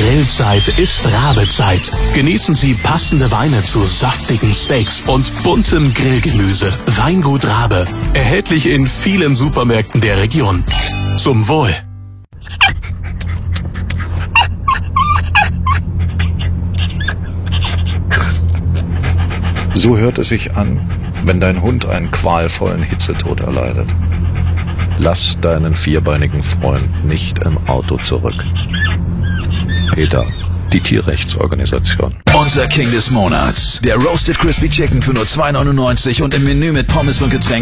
Grillzeit ist Rabezeit. Genießen Sie passende Weine zu saftigen Steaks und buntem Grillgemüse. Weingut Rabe. Erhältlich in vielen Supermärkten der Region. Zum Wohl. So hört es sich an, wenn dein Hund einen qualvollen Hitzetod erleidet. Lass deinen vierbeinigen Freund nicht im Auto zurück. PETA, die Tierrechtsorganisation. Unser King des Monats. Der Roasted Crispy Chicken für nur $2,99 und im Menü mit Pommes und Getränk